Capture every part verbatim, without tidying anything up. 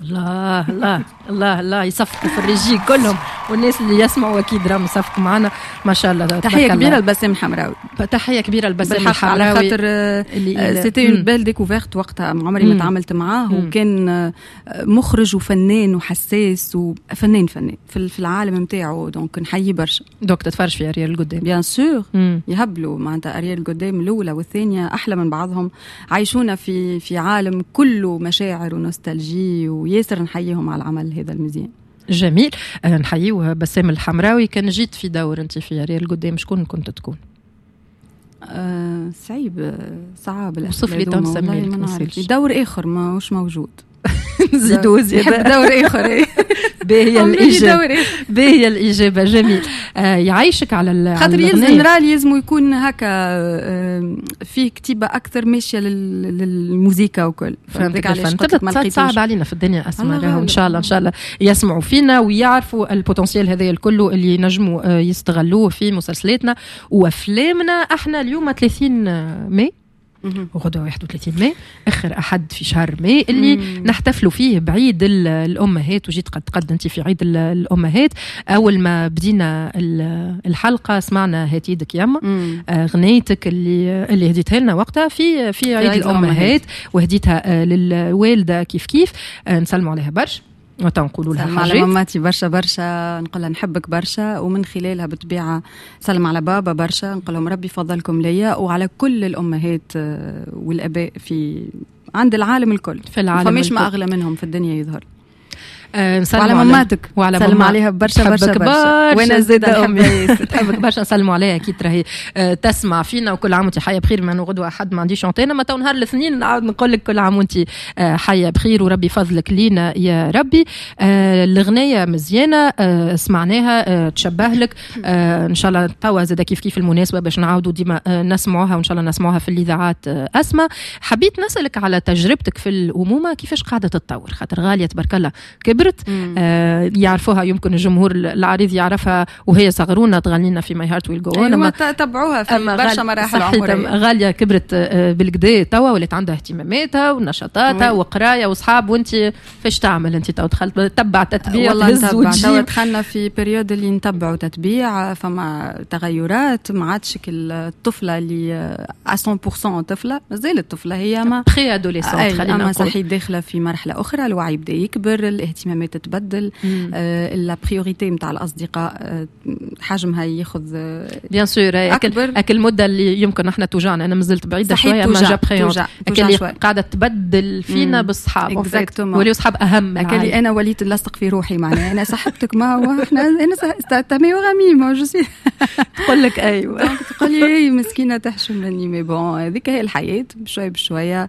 الله الله الله الله يصفقوا في الريجي كلهم، والناس اللي يسمعوا اكيد راهم يصفقوا معنا ما شاء الله. تحيه كبيره لبسام الحمراوي، تحيه كبيره لبسام الحمراوي على خاطر سيتي اون بيل ديكوفيرت وقتها، عمري ما تعاملت معاه، وكان مخرج وفنان وحساس وفنان فنان في العالم نتاعو، دونك نحيي برشا. دونك تتفرج في اريال القدام بيان سور، يهبلوا معناتها اريال القدام الاولى والثانيه احلى من بعضهم، عايشونا في في عالم كله مشاعر ونوستالجي، وياسر نحييهم على العمل هذا المزيان. جميل. أه نحييه بسام الحمراوي. كان جيت في دور انت في اريال القدام، شكون كنت تكون؟ أه صعيب صعب. وصف لي تم سميل دور اخر ما مش موجود. زيدوا زيادة دور اخر. باهي الإجابة، باهي الإجابة. جميل. آه يعيشك على الغناء، خاطر الجنرال لازم يكون هكا آه فيه كتيبة أكثر ماشية للموسيقى وكل. فهمتك الفن تبدأ صعب علينا في الدنيا أسمع، إن شاء الله إن شاء الله يسمعوا فينا ويعرفوا البوتنسيال هذا الكل اللي ينجموا آه يستغلوه في مسلسلاتنا وأفلامنا. احنا اليوم ثلاثين ماي وغدوة واحد وثلاثين ماي، آخر أحد في شهر ماي اللي مم. نحتفلوا فيه بعيد الأمهات. وجيت قد قد أنت في عيد الأمهات. أول ما بدينا الحلقة سمعنا هاتيدك يما، غنيتك اللي اللي هديتها لنا وقتها في في عيد, عيد الأمهات، وهديتها للوالدة كيف كيف. نسلموا عليها برشا وتنقولوا لها حاجات. على ماماتي برشا برشا، نقول لها نحبك برشا، ومن خلالها بطبيعة سلم على بابا برشا، نقول لهم ربي فضلكم ليا وعلى كل الأمهات والأباء في عند العالم الكل، في العالم فماش ما أغلى منهم في الدنيا يظهر. أه وعلى ماماتك وعلى سلم عليها برشا برشا برشا، وانا زاده امي تحبك برشا، نسلموا عليها اكيد راهي أه تسمع فينا، وكل عام وانت حيه بخير. ما غدوه احد ما عنديش انتينا، ما تو نهار الاثنين نعاود نقول لك كل عام وانت أه حيه بخير وربي فضلك لينا يا ربي. أه الغنيه مزيانه أه سمعناها أه تشبه لك أه ان شاء الله توا زاد كيف كيف المناسبه باش نعاودوا ديما أه نسمعوها، وان شاء الله نسمعوها في الاذاعات. أه اسمع، حبيت نسالك على تجربتك في الامومه، كيفاش قاعده تتطور؟ خاطر غاليه تبارك الله كبرت، أه يعرفوها يمكن الجمهور العريض يعرفها وهي صغرونة تغنينا في ماي هارت ويل جو اون، اما تتبعوها في برشا مراحل عمريه. غاليه كبرت بالكدا توا، ولات عندها اهتماماتها ونشاطاتها وقرايه واصحاب. وانت فاش تعمل انت تو؟ دخلت تتبع تتبيع والله نتبع تو، دخلنا في بريود اللي نتبعوا تتبيع، فما تغيرات، ما عادش الطفله اللي مية بالمية طفله، مازال الطفله هي ما بري ادوليسونت، خلينا نقول صحيح داخله في مرحله اخرى، الوعي بدا يكبر، الاهتمامات تتبدل، آه لا بريوريتي نتاع الاصدقاء آه حجمها ياخذ بيان سور اكل اكل المده اللي يمكن احنا توجعنا. انا مازلت بعيده شويه ما جاب خيار اكل قاعده تبدل فينا بالصحاب، ولي اصحاب اهم. اكل انا وليت نلصق في روحي معناها انا صاحبتك ما هو احنا انا استعتمي وغمي ما جوسي تقول لك ايوه تقول لي اي مسكينه تحشم مني، مي بون هذيك هي الحياه، بشوي بشويه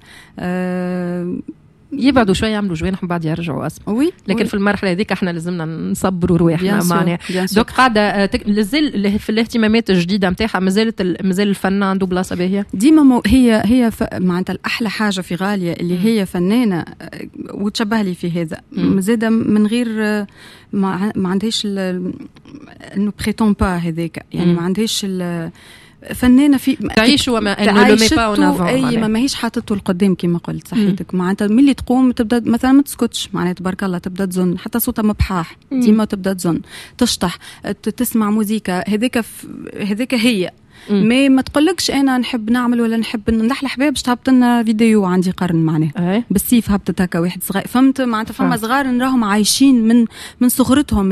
أه يبعدوا شويه يعملوا جوانح من بعد يرجعوا اسمع. وي لكن وي. في المرحله هذيك احنا لازمنا نصبروا رواحنا معناها. دوك قاعده لازال في الاهتمامات الجديده نتاعها، مازالت مازال الفن عنده بلاصه باهيه ديما. مو هي هي معناتها الاحلى حاجه في غاليه اللي هي فنانه وتشبه لي في هذا زاده من غير ما, ما عندهاش انه بريتون با هذاك، يعني ما عندهاش فنانه في تعيش وما انه مي با اون اي ما ماهيش حاطته القدام كما قلت صحيتك. معناتها ملي تقوم تبدا مثلا ما تسكتش، معناتها تبارك الله تبدا تزن، حتى صوتها مبحاح ديما تبدا تزن، تشطح، تسمع موسيقى، هذيك هذيك هي مي ما تقولكش انا نحب نعمل ولا نحب نحلى حباب باش تهبط لنا فيديو عندي قرن معناه أه؟ بالسيف هبطت هكا واحد صغير، فهمت معناتها فما صغار نراهم عايشين من من صغرتهم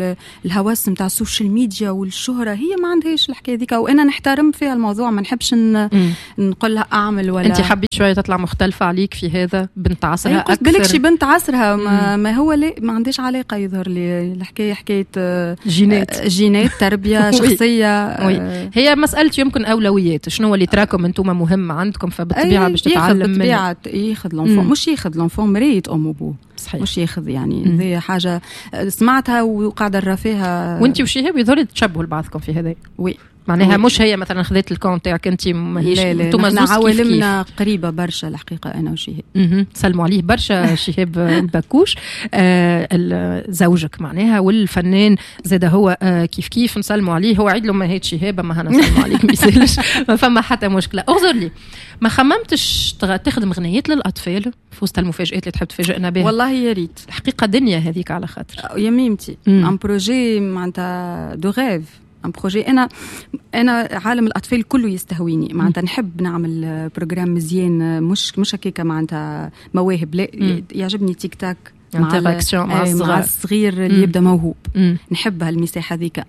الهوس نتاع السوشيال ميديا والشهره، هي ما عندهاش الحكايه ذيك، وانا نحترم فيها الموضوع، ما نحبش نقول لها اعمل ولا. انت حبيت شويه تطلع مختلفه عليك في هذا، بنت عصرها اكثر. بالك شي بنت عصرها ما, ما هو لا ما عندهاش علاقه، يظهر لي الحكايه حكايه جينات جينات تربيه شخصيه. هي مسألة يمكن أولويات، شنو اللي تراكم أنتم مهم عندكم، فبالطبيعة باش تتعلم بالطبيعة ياخذ لونفون، مش ياخذ لونفون مرية أم وبوه، مش ياخذ يعني هذه حاجة سمعتها وقاعدة نرى فيها. وانتي وشيهاب يظهر تشبهوا لبعضكم في هذا. وي معناها مش هي مثلا خذيت الكونت تاعك انت ماهيش انتم عوالمنا قريبه برشا الحقيقه انا وشهاب سلموا عليه برشا شهاب البكوش آه زوجك معناها والفنان زاد هو آه كيف كيف نسلموا عليه هو عيد له ما هيت شهاب ما هنسلموا عليك ما يسالش ما فما حتى مشكله. اغزر لي ما خممتش تخدم غنيات للاطفال في وسط المفاجات اللي تحب تفاجئنا بها؟ والله يا ريت الحقيقه دنيا هذيك على خاطر يا ميمتي ان بروجي معناتها دو غيف ان بروجي انا انا عالم الاطفال كله يستهويني معناتها نحب نعمل بروجرام مزيان مش مش هكاك معناتها مواهب لا يعجبني تيك تاك مع, مع الصغير مع الصغير اللي يبدا موهوب مم. نحب هالمساحه هذيك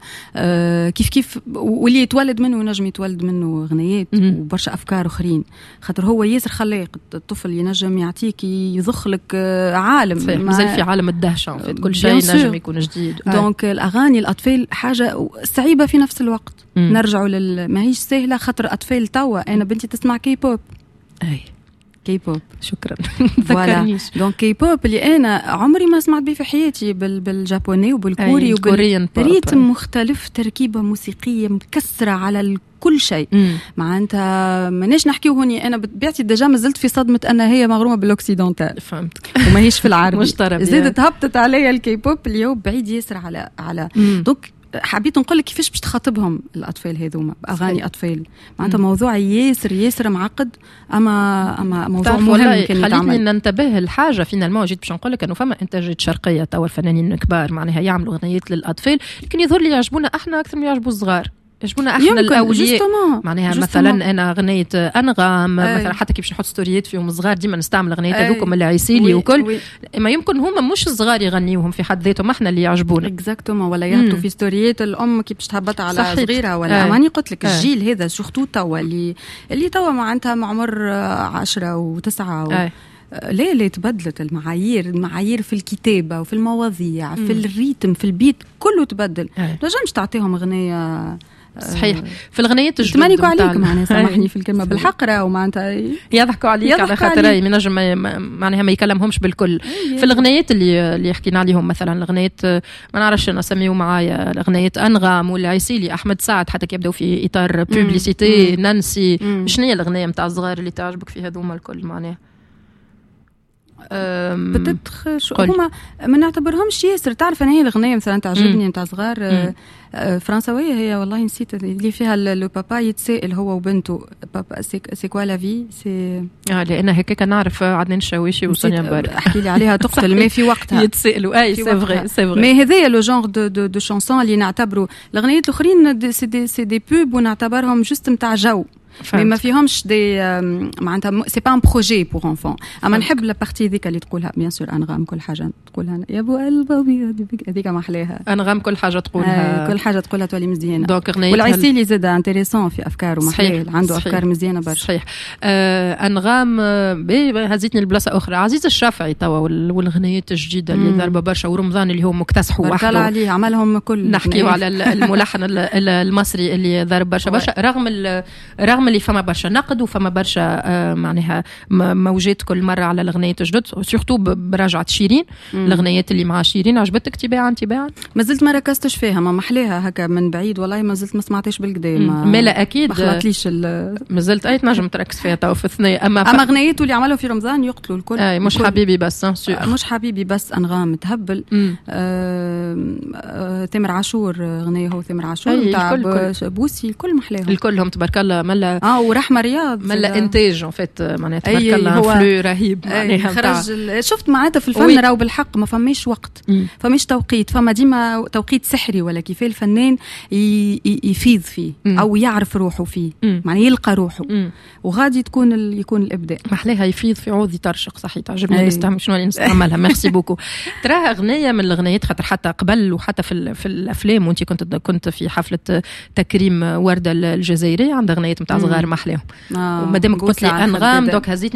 آه كيف كيف واللي يتولد منه ينجم يتولد منه غنيات مم. وبرشا افكار اخرين خاطر هو ياسر خلاق الطفل ينجم يعطيك يضخ لك آه عالم مازال في عالم الدهشه في كل شيء نجم يكون جديد دونك آه. الاغاني الاطفال حاجه صعيبه في نفس الوقت مم. نرجعوا لل ماهيش سهله خاطر اطفال توا انا بنتي تسمع كي بوب اي كي بوب شكرا فوالا دونك كي بوب اللي انا عمري ما سمعت به في حياتي بال بالجابوني وبالكوري وبالريتم مختلف تركيبه موسيقيه مكسره على كل شيء معناتها ماناش نحكيو هوني انا بطبيعتي ديجا مازلت في صدمه ان هي مغرومه بالاوكسيدونتال فهمتك وماهيش في العربي زادت هبطت عليا الكي بوب اليوم بعيد ياسر على على دونك حبيت نقول لك كيفاش باش تخاطبهم الاطفال هذوما باغاني اطفال معناتها موضوع ياسر ياسر معقد اما اما موضوع مهم كان يتعمل. خليني ننتبه الحاجه فينا المو جيت باش نقول لك انه فما انتاجات شرقيه توا الفنانين الكبار معناها يعملوا اغنيات للاطفال لكن يظهر لي يعجبونا احنا اكثر من يعجبوا الصغار يعجبونا احنا الاولياء معناها جستما. مثلا انا غنيت انغام أي. مثلا حتى كيفاش نحط ستوريات فيهم صغار ديما نستعمل اغنيات هذوكم العسيلي وكل وي. ما يمكن هما مش صغار يغنيوهم في حد ذاتهم احنا اللي يعجبونا اكزاكتومون ولا يهبطوا في ستوريات الام كيفاش تهبط على صحيح. صغيره ولا ماني قلت لك الجيل هذا شفتوه توا اللي اللي توا معناتها مع عمر عشرة وتسعة و... ليه ليه تبدلت المعايير المعايير في الكتابه وفي المواضيع مم. في الريتم في البيت كله تبدل نجمش تعطيهم اغنيه صحيح في الغنيات الجدد تمانيكوا عليك معناها سامحني في الكلمه بالحقره ومعناتها يضحكوا عليك على خاطر اي نجم معناها ما يكلمهمش بالكل في الغنيات اللي اللي حكينا عليهم مثلا الغنيات ما نعرفش نسميو معايا الاغنيات انغام والعسيلي احمد سعد حتى كيبداو في اطار بوبليسيتي نانسي شنو هي الاغنيه نتاع الصغار اللي تعجبك في هذوما الكل معناها بتدخ شو هما ما نعتبرهمش ياسر تعرف انا هي الاغنيه مثلا تعجبني نتاع صغار فرنسويه هي والله نسيت اللي فيها لو بابا يتسائل هو وبنته بابا سي كوا لا في سي اه لان هكاك نعرف عدنان الشاويشي وسونيا مبارك احكي لي عليها تقتل ما في وقتها يتسائلوا اي سي فري سي فري مي هذايا لو جونغ دو دو دو شانسون اللي نعتبروا الاغنيات الاخرين سي دي سي دي بوب ونعتبرهم جست نتاع جو مي ما فيهمش دي معناتها سي با ان بروجي بور انفون اما نحب لا بارتي ذيك اللي تقولها بيان سور انغام كل حاجه تقولها يا ابو قلبي هذيك ما احلاها انغام كل حاجه تقولها كل حاجه تقولها تولي مزيانه والعسيلي زاد انتريسون في افكاره محلاه عنده صحيح. افكار مزيانه برشا صحيح آه انغام هزيتني لبلاصه اخرى عزيز الشافعي توا والغنيات الجديده اللي ضربه برشا ورمضان اللي هو مكتسح وحده طلع عليه عملهم كل نحكيو على الملحن المصري اللي ضرب برشا برشا رغم رغم اللي فما برشا نقد وفما برشا آه معناها موجات كل مرة على الأغنيات الجدد سورتو برجعة شيرين الأغنيات اللي مع شيرين عجبتك تباعا تباعا ما زلت ما ركزتش فيها ما محليها هكا من بعيد والله ما زلت ما سمعتش بالقدا ما ملا أكيد ما خلطليش ما زلت أي تنجم تركز فيها تو في الثنية أما ف... أما أغنيته اللي عملوا في رمضان يقتلوا الكل أي مش الكل. حبيبي بس مش حبيبي بس أنغام تهبل آه آه تامر عاشور أغنية هو تامر عاشور نتاع بوسي الكل محلاهم الكلهم تبارك الله ملا اه ورحمة رياض ملا انتاج ان فيت معناتها تبارك الله فلو رهيب معناها خرج شفت معناتها في الفن راهو بالحق ما فماش وقت فماش توقيت فما ديما توقيت سحري ولا كيف الفنان يفيض فيه مم. او يعرف روحه فيه معناها يلقى روحه مم. وغادي تكون ال... يكون الابداع محلاها يفيض في عوض يطرشق صحيح تعجبني نستعمل شنو اللي نستعملها ميرسي بوكو تراها اغنيه من الاغنيات خاطر حتى قبل وحتى في في الافلام وانت كنت كنت في حفله تكريم ورده الجزائريه عندها اغنيه نتاع صغار محلاهم آه ومادام قلت لي انغام دوك هزيتني